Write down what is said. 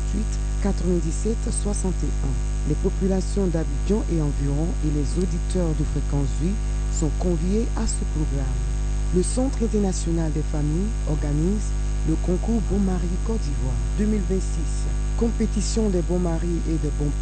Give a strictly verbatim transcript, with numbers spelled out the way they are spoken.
soixante-huit quatre-vingt-dix-sept soixante et un. Les populations d'Abidjan et environ et les auditeurs de Fréquence Vie sont conviés à ce programme. Le Centre international des familles organise le concours Bon Mari Côte d'Ivoire deux mille vingt-six. Compétition des bons maris et des bons